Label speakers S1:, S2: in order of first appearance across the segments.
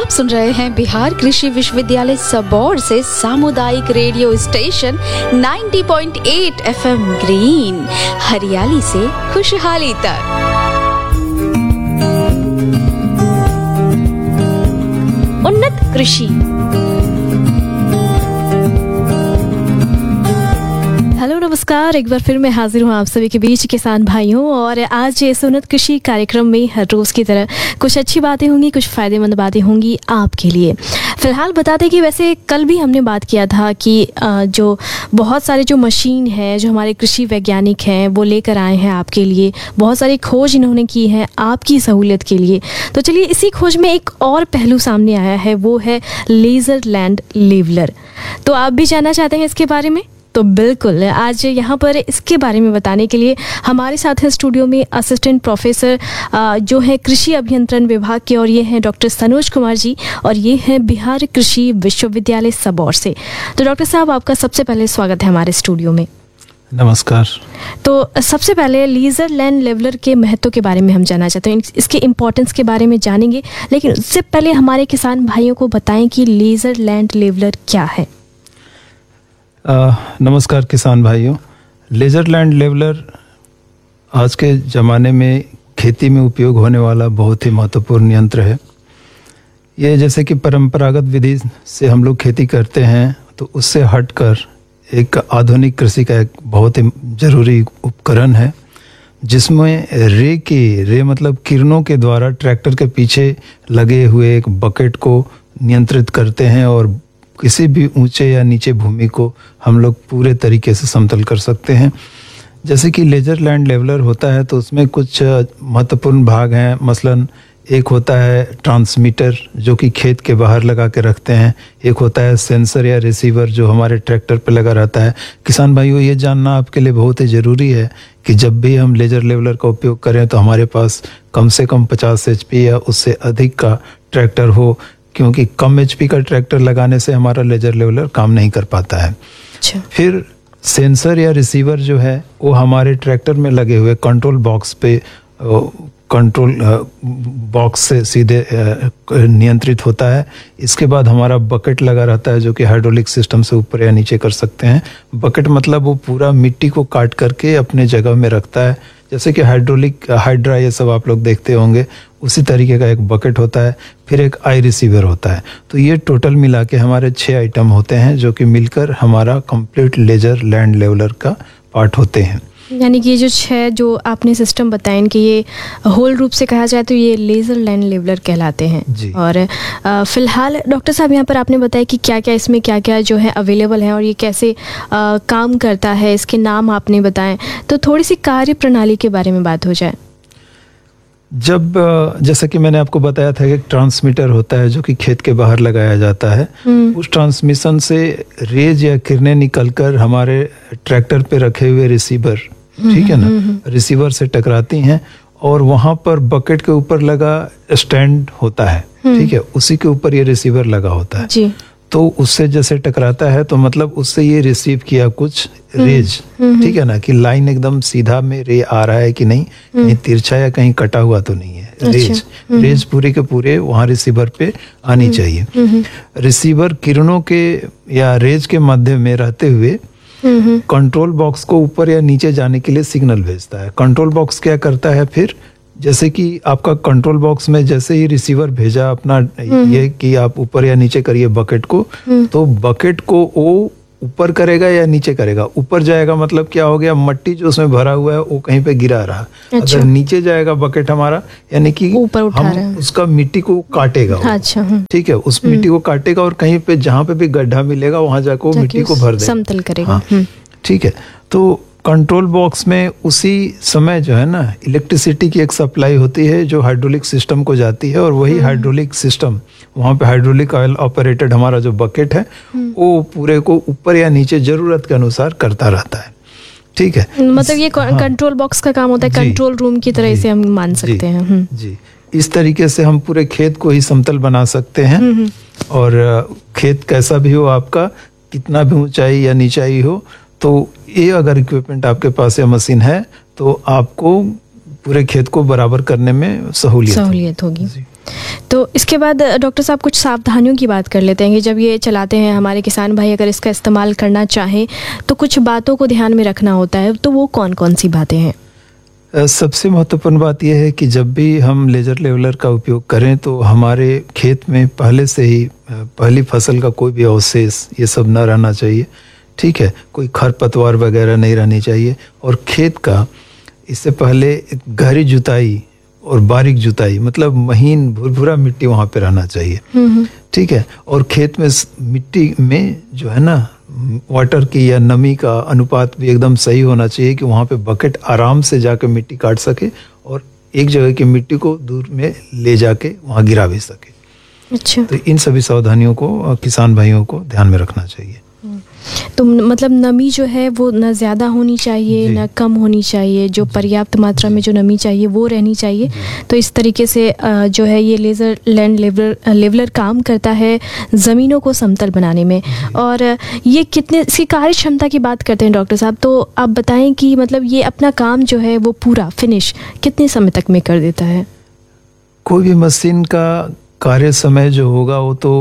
S1: आप सुन रहे हैं बिहार कृषि विश्वविद्यालय सबौर से सामुदायिक रेडियो स्टेशन 90.8 FM ग्रीन, हरियाली से खुशहाली तक। उन्नत कृषि। हेलो नमस्कार, एक बार फिर मैं हाजिर हूँ आप सभी के बीच किसान भाइयों। और आज इस उन्नत कृषि कार्यक्रम में हर रोज़ की तरह कुछ अच्छी बातें होंगी, कुछ फ़ायदेमंद बातें होंगी आपके लिए। फ़िलहाल बता दें कि वैसे कल भी हमने बात किया था कि जो बहुत सारे जो मशीन है जो हमारे कृषि वैज्ञानिक हैं वो लेकर आए हैं आपके लिए, बहुत सारी खोज इन्होंने की है आपकी सहूलियत के लिए। तो चलिए, इसी खोज में एक और पहलू सामने आया है, वो है लेज़र लैंड लेवलर। तो आप भी जानना चाहते हैं इसके बारे में? तो बिल्कुल, आज यहाँ पर इसके बारे में बताने के लिए हमारे साथ हैं स्टूडियो में असिस्टेंट प्रोफेसर जो है कृषि अभियंत्रण विभाग के, और ये हैं डॉक्टर सनोज कुमार जी, और ये हैं बिहार कृषि विश्वविद्यालय सबौर से। तो डॉक्टर साहब, आपका सबसे पहले स्वागत है हमारे स्टूडियो में।
S2: नमस्कार।
S1: तो सबसे पहले लेज़र लैंड लेवलर के महत्व के बारे में हम जानना चाहते हैं, इसके इम्पोर्टेंस के बारे में जानेंगे, लेकिन उससे पहले हमारे किसान भाइयों को बताएं कि लेज़र लैंड लेवलर क्या है।
S2: नमस्कार किसान भाइयों। लेज़र लैंड लेवलर आज के ज़माने में खेती में उपयोग होने वाला बहुत ही महत्वपूर्ण यंत्र है। ये जैसे कि परंपरागत विधि से हम लोग खेती करते हैं, तो उससे हटकर एक आधुनिक कृषि का एक बहुत ही ज़रूरी उपकरण है, जिसमें रे मतलब किरणों के द्वारा ट्रैक्टर के पीछे लगे हुए एक बकेट को नियंत्रित करते हैं, और किसी भी ऊंचे या नीचे भूमि को हम लोग पूरे तरीके से समतल कर सकते हैं। जैसे कि लेज़र लैंड लेवलर होता है तो उसमें कुछ महत्वपूर्ण भाग हैं। मसलन एक होता है ट्रांसमीटर, जो कि खेत के बाहर लगा के रखते हैं। एक होता है सेंसर या रिसीवर, जो हमारे ट्रैक्टर पे लगा रहता है। किसान भाइयों, ये जानना आपके लिए बहुत ही ज़रूरी है कि जब भी हम लेज़र लेवलर का उपयोग करें तो हमारे पास कम से कम 50 HP या उससे अधिक का ट्रैक्टर हो, क्योंकि कम HP का ट्रैक्टर लगाने से हमारा लेज़र लेवलर काम नहीं कर पाता है। अच्छा। फिर सेंसर या रिसीवर जो है वो हमारे ट्रैक्टर में लगे हुए कंट्रोल बॉक्स पे कंट्रोल बॉक्स से सीधे नियंत्रित होता है। इसके बाद हमारा बकेट लगा रहता है, जो कि हाइड्रोलिक सिस्टम से ऊपर या नीचे कर सकते हैं। बकेट मतलब वो पूरा मिट्टी को काट करके अपने जगह में रखता है, जैसे कि हाइड्रा ये सब आप लोग देखते होंगे, उसी तरीके का एक बकेट होता है। फिर एक आई रिसीवर होता है। तो ये टोटल मिला के हमारे 6 आइटम होते हैं, जो कि मिलकर हमारा कंप्लीट लेज़र लैंड लेवलर का पार्ट होते हैं।
S1: यानी कि ये जो 6 जो आपने सिस्टम बताए, इनके ये होल रूप से कहा जाए तो ये लेज़र लैंड लेवलर कहलाते हैं जी। और फिलहाल डॉक्टर साहब, यहाँ पर आपने बताया कि क्या क्या इसमें क्या क्या जो है अवेलेबल है और ये कैसे काम करता है, इसके नाम आपने बताएं। तो थोड़ी सी कार्य प्रणाली के बारे में बात हो जाए।
S2: जब जैसा कि मैंने आपको बताया था कि एक ट्रांसमीटर होता है जो कि खेत के बाहर लगाया जाता है। उस ट्रांसमिशन से रेज या किरणें निकलकर हमारे ट्रैक्टर पे रखे हुए रिसीवर, ठीक है ना, रिसीवर से टकराती हैं, और वहां पर बकेट के ऊपर लगा स्टैंड होता है, ठीक है, उसी के ऊपर ये रिसीवर लगा होता है जी। तो उससे जैसे टकराता है तो मतलब उससे ये रिसीव किया कुछ रेज, ठीक है ना, कि लाइन एकदम सीधा में रे आ रहा है कि नहीं, कहीं तिरछा या कहीं कटा हुआ तो नहीं है। रेज पूरे के पूरे वहां रिसीवर पे आनी चाहिए। रिसीवर किरणों के या रेज के मध्य में रहते हुए कंट्रोल बॉक्स को ऊपर या नीचे जाने के लिए सिग्नल भेजता है। कंट्रोल बॉक्स क्या करता है फिर, जैसे कि आपका कंट्रोल बॉक्स में जैसे ही रिसीवर भेजा अपना ये कि आप ऊपर या नीचे करिए बकेट को, तो बकेट को वो ऊपर करेगा या नीचे करेगा। ऊपर जाएगा मतलब क्या हो गया, मट्टी जो उसमें भरा हुआ है वो कहीं पे गिरा रहा। अच्छा। अगर नीचे जाएगा बकेट हमारा, यानी कि हम उसका मिट्टी को काटेगा। अच्छा। ठीक है, उस मिट्टी को काटेगा और कहीं पे जहाँ पे भी गड्ढा मिलेगा वहां जाकर वो मिट्टी को भर देगा,
S1: समतल करेगा।
S2: ठीक है। तो कंट्रोल बॉक्स में उसी समय जो है ना इलेक्ट्रिसिटी की एक सप्लाई होती है जो हाइड्रोलिक सिस्टम को जाती है, और वही हाइड्रोलिक सिस्टम वहाँ पे हाइड्रोलिक ऑयल ऑपरेटेड हमारा जो बकेट है वो पूरे को ऊपर या नीचे जरूरत के अनुसार करता रहता है। ठीक है,
S1: मतलब ये कंट्रोल बॉक्स का काम होता है, कंट्रोल रूम की तरह इसे हम मान सकते हैं
S2: जी। इस तरीके से हम पूरे खेत को ही समतल बना सकते हैं, और खेत कैसा भी हो आपका, कितना भी ऊंचाई या नीचाई हो, तो ये अगर इक्विपमेंट आपके पास या मशीन है तो आपको पूरे खेत को बराबर करने में सहूलियत होगी।
S1: तो इसके बाद डॉक्टर साहब कुछ सावधानियों की बात कर लेते हैं कि जब ये चलाते हैं हमारे किसान भाई, अगर इसका इस्तेमाल करना चाहें तो कुछ बातों को ध्यान में रखना होता है, तो वो कौन कौन सी बातें हैं?
S2: सबसे महत्वपूर्ण बात यह है कि जब भी हम लेजर लेवलर का उपयोग करें तो हमारे खेत में पहले से ही पहली फसल का कोई भी अवशेष ये सब न रहना चाहिए, ठीक है। कोई खरपतवार वगैरह नहीं रहनी चाहिए, और खेत का इससे पहले गहरी जुताई और बारीक जुताई, मतलब महीन भुरभुरा मिट्टी वहाँ पे रहना चाहिए, ठीक है। और खेत में मिट्टी में जो है ना वाटर की या नमी का अनुपात भी एकदम सही होना चाहिए कि वहाँ पे बकेट आराम से जाके मिट्टी काट सके और एक जगह की मिट्टी को दूर में ले जाके वहाँ गिरा भी सके।
S1: अच्छा।
S2: तो इन सभी सावधानियों को किसान भाइयों को ध्यान में रखना चाहिए।
S1: तो मतलब नमी जो है वो न ज़्यादा होनी चाहिए न कम होनी चाहिए, जो पर्याप्त मात्रा में जो नमी चाहिए वो रहनी चाहिए। तो इस तरीके से जो है ये लेज़र लैंड लेवलर काम करता है ज़मीनों को समतल बनाने में। और ये कितने इसकी कार्य क्षमता की बात करते हैं डॉक्टर साहब, तो आप बताएं कि मतलब ये अपना काम जो है वो पूरा फिनिश कितने समय तक में कर देता है?
S2: कोई भी मशीन का कार्य समय जो होगा वो तो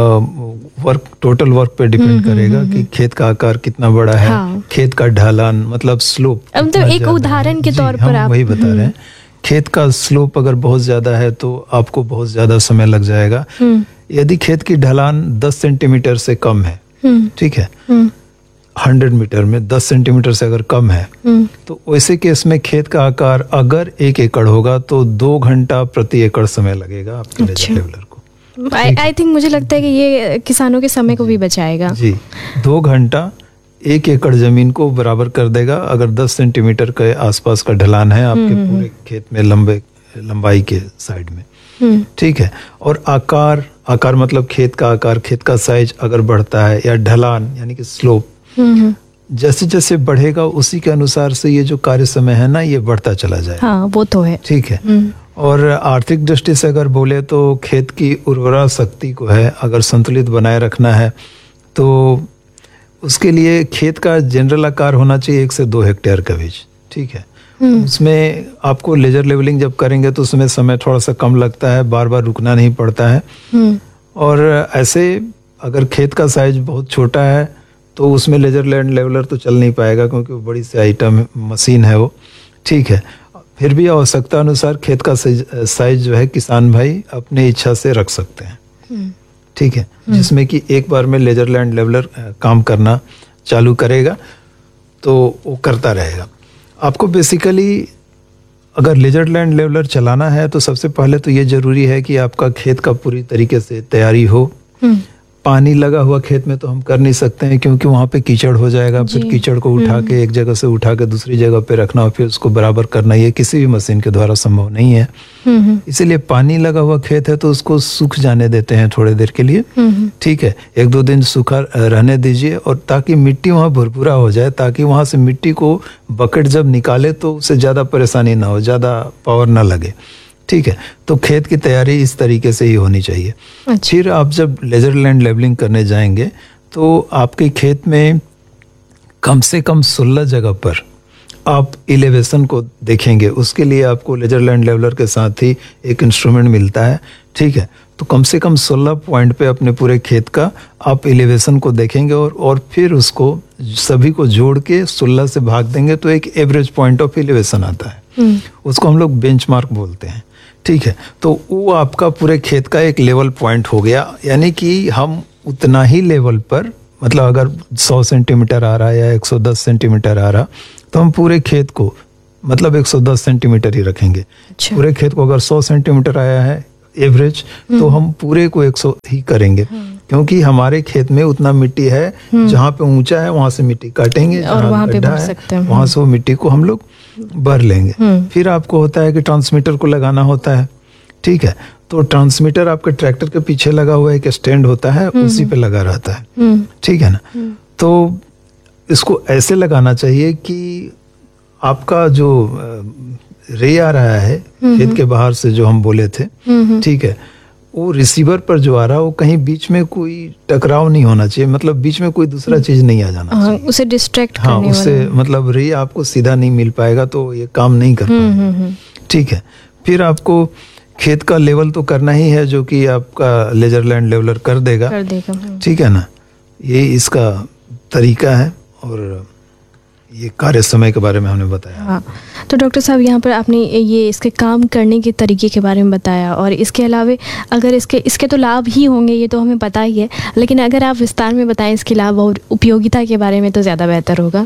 S2: टोटल वर्क पे डिपेंड करेगा कि खेत का आकार कितना बड़ा है, हाँ। खेत का ढलान मतलब स्लोप,
S1: मतलब एक उदाहरण के तौर पर आप
S2: वही बता रहे हैं। खेत का स्लोप अगर बहुत ज्यादा है तो आपको बहुत ज्यादा समय लग जाएगा। यदि खेत की ढलान 10 सेंटीमीटर से कम है, ठीक है, 100 मीटर में 10 सेंटीमीटर से अगर कम है, तो वैसे केस में खेत का आकार अगर 1 एकड़ होगा तो 2 घंटा प्रति एकड़ समय लगेगा आपके लेजर लेवलर को।
S1: आई थिंक मुझे लगता है कि ये किसानों के समय को भी बचाएगा।
S2: जी, 2 घंटा 1 एकड़ जमीन को बराबर कर देगा अगर 10 सेंटीमीटर के आसपास का ढलान है आपके पूरे खेत में लंबाई के साइड में, ठीक है। और आकार मतलब खेत का आकार, खेत का साइज अगर बढ़ता है या ढलान यानी कि स्लोप जैसे जैसे बढ़ेगा उसी के अनुसार से ये जो कार्य समय है ना ये बढ़ता चला जाएगा।
S1: हाँ, वो तो है,
S2: ठीक है। और आर्थिक दृष्टि से अगर बोले तो खेत की उर्वरा शक्ति को है अगर संतुलित बनाए रखना है तो उसके लिए खेत का जनरल आकार होना चाहिए 1 से 2 हेक्टेयर का बीच, ठीक है। उसमें आपको लेजर लेवलिंग जब करेंगे तो उसमें समय थोड़ा सा कम लगता है, बार बार रुकना नहीं पड़ता है। और ऐसे अगर खेत का साइज बहुत छोटा है तो उसमें लेजर लैंड लेवलर तो चल नहीं पाएगा क्योंकि वो बड़ी सी आइटम मशीन है वो, ठीक है। फिर भी आवश्यकता अनुसार खेत का साइज जो है किसान भाई अपनी इच्छा से रख सकते हैं, ठीक है, जिसमें कि एक बार में लेजर लैंड लेवलर काम करना चालू करेगा तो वो करता रहेगा। आपको बेसिकली अगर लेजर लैंड लेवलर चलाना है तो सबसे पहले तो ये जरूरी है कि आपका खेत का पूरी तरीके से तैयारी हो। पानी लगा हुआ खेत में तो हम कर नहीं सकते हैं क्योंकि वहाँ पे कीचड़ हो जाएगा, फिर कीचड़ को उठा के एक जगह से उठा के दूसरी जगह पे रखना और फिर उसको बराबर करना, ये किसी भी मशीन के द्वारा संभव नहीं है। इसीलिए पानी लगा हुआ खेत है तो उसको सूख जाने देते हैं थोड़ी देर के लिए, ठीक है, 1-2 दिन सूखा रहने दीजिए और ताकि मिट्टी वहाँ भुरभुरा हो जाए, ताकि वहाँ से मिट्टी को बकेट जब निकाले तो उससे ज्यादा परेशानी ना हो, ज्यादा पावर ना लगे, ठीक है। तो खेत की तैयारी इस तरीके से ही होनी चाहिए। अच्छा। फिर आप जब लेजर लैंड लेवलिंग करने जाएंगे तो आपके खेत में कम से कम 16 जगह पर आप इलेवेशन को देखेंगे। उसके लिए आपको लेजर लैंड लेवलर के साथ ही एक इंस्ट्रूमेंट मिलता है, ठीक है। तो कम से कम 16 पॉइंट पे अपने पूरे खेत का आप इलेवेशन को देखेंगे और फिर उसको सभी को जोड़ के 16 से भाग देंगे तो एक एवरेज पॉइंट ऑफ इलेवेशन आता है। उसको हम लोग बेंचमार्क बोलते हैं, ठीक है। तो वो आपका पूरे खेत का एक लेवल पॉइंट हो गया, यानी कि हम उतना ही लेवल पर, मतलब अगर 100 सेंटीमीटर आ रहा है या 110 सेंटीमीटर आ रहा तो हम पूरे खेत को मतलब 110 सेंटीमीटर ही रखेंगे। अच्छा। पूरे खेत को अगर 100 सेंटीमीटर आया है एवरेज तो हम पूरे को 100 ही करेंगे, क्योंकि हमारे खेत में उतना मिट्टी है जहाँ पे ऊंचा है वहां से मिट्टी काटेंगे और वहां पे भर सकते हैं, वहां से वो मिट्टी को हम लोग भर लेंगे। फिर आपको होता है कि ट्रांसमीटर को लगाना होता है, ठीक है। तो ट्रांसमीटर आपके ट्रैक्टर के पीछे लगा हुआ एक स्टैंड होता है, उसी पे लगा रहता है, ठीक है ना। तो इसको ऐसे लगाना चाहिए कि आपका जो रे आ रहा है खेत के बाहर से जो हम बोले थे, ठीक है, वो रिसीवर पर जो आ रहा है वो कहीं बीच में कोई टकराव नहीं होना चाहिए, मतलब बीच में कोई दूसरा चीज नहीं आ जाना चाहिए,
S1: उसे डिस्ट्रैक्ट करने वाला।
S2: उससे मतलब रे आपको सीधा नहीं मिल पाएगा तो ये काम नहीं कर पाएगा, ठीक है। फिर आपको खेत का लेवल तो करना ही है, जो कि आपका लेजर लैंड लेवलर कर देगा। ठीक है ना, ये इसका तरीका है और ये कार्य समय के बारे में हमने बताया।
S1: हाँ, तो डॉक्टर साहब यहाँ पर आपने ये इसके काम करने के तरीके के बारे में बताया, और इसके अलावा अगर इसके तो लाभ ही होंगे, ये तो हमें पता ही है, लेकिन अगर आप विस्तार में बताएं इसके लाभ और उपयोगिता के बारे में तो ज़्यादा बेहतर होगा।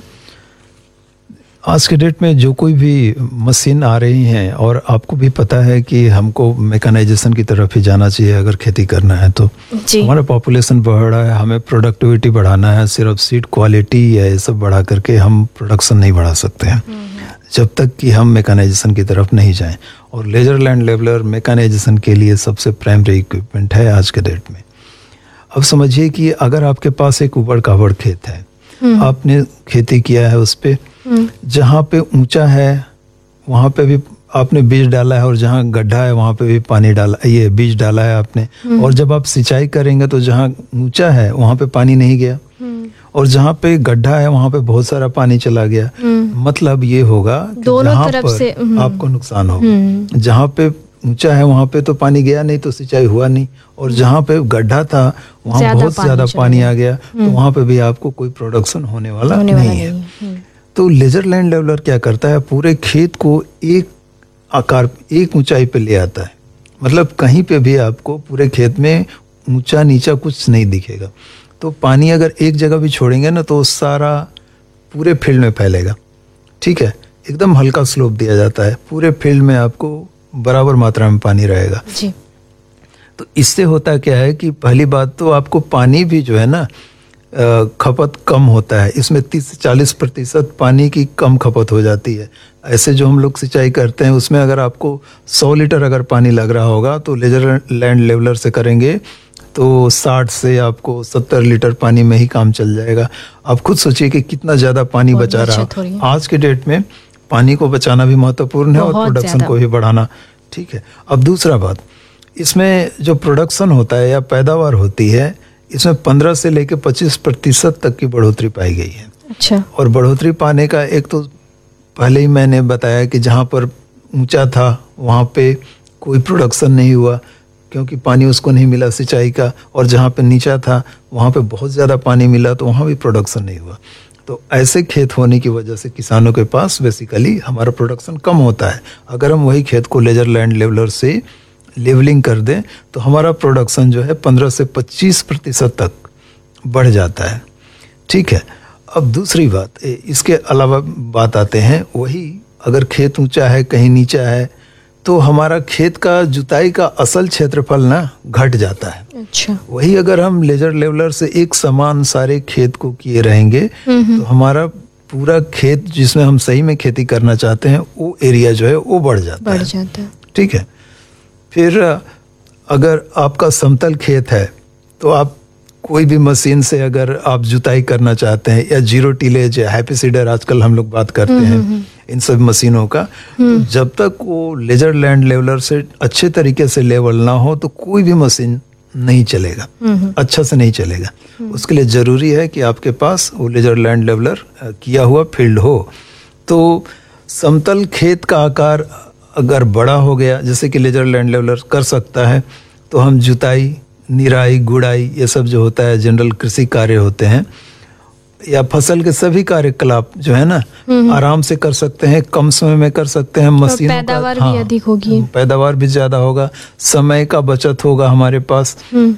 S2: आज के डेट में जो कोई भी मशीन आ रही हैं, और आपको भी पता है कि हमको मैकेनाइजेशन की तरफ ही जाना चाहिए अगर खेती करना है तो। हमारा पॉपुलेशन बढ़ रहा है, हमें प्रोडक्टिविटी बढ़ाना है, सिर्फ सीड क्वालिटी या ये सब बढ़ा करके हम प्रोडक्शन नहीं बढ़ा सकते हैं जब तक कि हम मैकेनाइजेशन की तरफ नहीं जाएं। और लेजर लैंड लेवलर मैकेनाइजेशन के लिए सबसे प्राइमरी इक्विपमेंट है आज के डेट में। अब समझिए कि अगर आपके पास एक उबड़ खाबड़ खेत है, आपने खेती किया है उस पे, जहाँ पे ऊंचा है वहाँ पे भी आपने बीज डाला है, और जहाँ गड्ढा है वहाँ पे भी पानी डाला, ये बीज डाला है आपने। और जब आप सिंचाई करेंगे तो जहाँ ऊंचा है वहाँ पे पानी नहीं गया, और जहाँ पे गड्ढा है वहाँ पे बहुत सारा पानी चला गया। मतलब ये होगा कि जहाँ पर आपको नुकसान होगा। जहाँ पे ऊंचा है वहाँ पे तो पानी गया नहीं तो सिंचाई हुआ नहीं, और जहाँ पे गड्ढा था वहाँ बहुत ज्यादा पानी आ गया तो वहाँ पे भी आपको कोई प्रोडक्शन होने वाला नहीं है। तो लेजर लैंड लेवलर क्या करता है, पूरे खेत को एक आकार, एक ऊंचाई पे ले आता है। मतलब कहीं पे भी आपको पूरे खेत में ऊंचा नीचा कुछ नहीं दिखेगा। तो पानी अगर एक जगह भी छोड़ेंगे ना तो सारा पूरे फील्ड में फैलेगा। ठीक है, एकदम हल्का स्लोप दिया जाता है, पूरे फील्ड में आपको बराबर मात्रा में पानी रहेगा जी। तो इससे होता क्या है कि पहली बात तो आपको पानी भी जो है ना खपत कम होता है। इसमें 30 से 40% पानी की कम खपत हो जाती है। ऐसे जो हम लोग सिंचाई करते हैं उसमें अगर आपको 100 लीटर अगर पानी लग रहा होगा तो लेजर लैंड लेवलर से करेंगे तो 60 से आपको 70 लीटर पानी में ही काम चल जाएगा। आप खुद सोचिए कि कितना ज़्यादा पानी बचा रहा है। आज के डेट में पानी को बचाना भी महत्वपूर्ण है और प्रोडक्शन को भी बढ़ाना। ठीक है, अब दूसरा बात, इसमें जो प्रोडक्शन होता है या पैदावार होती है, इसमें 15 से लेकर 25% तक की बढ़ोतरी पाई गई है।
S1: अच्छा।
S2: और बढ़ोतरी पाने का एक तो पहले ही मैंने बताया कि जहाँ पर ऊंचा था वहाँ पे कोई प्रोडक्शन नहीं हुआ क्योंकि पानी उसको नहीं मिला सिंचाई का, और जहाँ पे नीचा था वहाँ पे बहुत ज़्यादा पानी मिला तो वहाँ भी प्रोडक्शन नहीं हुआ। तो ऐसे खेत होने की वजह से किसानों के पास बेसिकली हमारा प्रोडक्शन कम होता है। अगर हम वही खेत को लेजर लैंड लेवलर से लेवलिंग कर दें तो हमारा प्रोडक्शन जो है 15 से 25% तक बढ़ जाता है। ठीक है, अब दूसरी बात, इसके अलावा बात आते हैं, वही अगर खेत ऊंचा है कहीं नीचा है तो हमारा खेत का जुताई का असल क्षेत्रफल ना घट जाता है।
S1: अच्छा।
S2: वही अगर हम लेजर लेवलर से एक समान सारे खेत को किए रहेंगे तो हमारा पूरा खेत जिसमें हम सही में खेती करना चाहते हैं वो एरिया जो है वो बढ़ जाता है। ठीक है, फिर अगर आपका समतल खेत है तो आप कोई भी मशीन से अगर आप जुताई करना चाहते हैं या जीरो टिलेज या हैप्पी सीडर आजकल हम लोग बात करते हैं इन सब मशीनों का, तो जब तक वो लेजर लैंड लेवलर से अच्छे तरीके से लेवल ना हो तो कोई भी मशीन नहीं चलेगा, अच्छा से नहीं चलेगा। उसके लिए ज़रूरी है कि आपके पास वो लेजर लैंड लेवलर किया हुआ फील्ड हो। तो समतल खेत का आकार अगर बड़ा हो गया, जैसे कि लेजर लैंड लेवलर कर सकता है, तो हम जुताई, निराई, गुड़ाई, ये सब जो होता है जनरल कृषि कार्य होते हैं या फसल के सभी कार्यकलाप जो है ना आराम से कर सकते हैं, कम समय में कर सकते हैं। मशीनों
S1: पैदावार भी अधिक होगी,
S2: पैदावार भी ज्यादा होगा, समय का बचत होगा हमारे पास।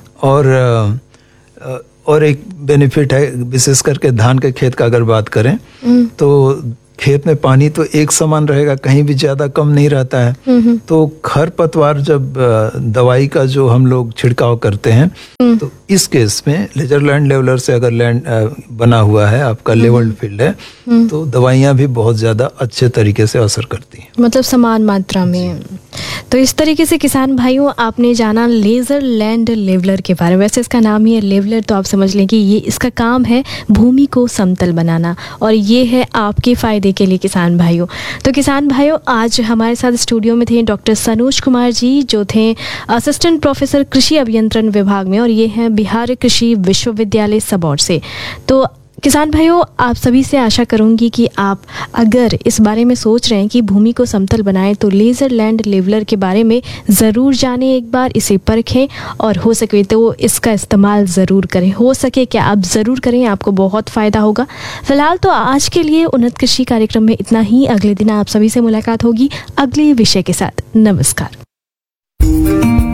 S2: और एक बेनिफिट है, विशेष करके धान के खेत का अगर बात करें तो खेत में पानी तो एक समान रहेगा, कहीं भी ज्यादा कम नहीं रहता है। तो खरपतवार जब दवाई का जो हम लोग छिड़काव करते हैं तो इस केस में लेजर लैंड लेवलर से अगर लैंड बना हुआ है, आपका लेवल्ड फील्ड है, तो दवाइयाँ भी बहुत ज्यादा अच्छे तरीके से असर करती हैं,
S1: मतलब समान मात्रा में। तो इस तरीके से किसान भाइयों आपने जाना लेजर लैंड लेवलर के बारे में। वैसे इसका नाम ही है लेवलर, तो आप समझ लें कि ये इसका काम है भूमि को समतल बनाना, और ये है आपके फायदे के लिए किसान भाइयों। तो किसान भाइयों आज हमारे साथ स्टूडियो में थे डॉक्टर सनोज कुमार जी, जो थे असिस्टेंट प्रोफेसर कृषि अभियंत्रण विभाग में, और ये हैं बिहार कृषि विश्वविद्यालय सबौर से। तो किसान भाइयों, आप सभी से आशा करूंगी कि आप अगर इस बारे में सोच रहे हैं कि भूमि को समतल बनाएं तो लेज़र लैंड लेवलर के बारे में ज़रूर जानें, एक बार इसे परखें और हो सके तो इसका इस्तेमाल ज़रूर करें। हो सके क्या आप ज़रूर करें, आपको बहुत फ़ायदा होगा। फिलहाल तो आज के लिए उन्नत कृषि कार्यक्रम में इतना ही। अगले दिन आप सभी से मुलाकात होगी अगले विषय के साथ। नमस्कार।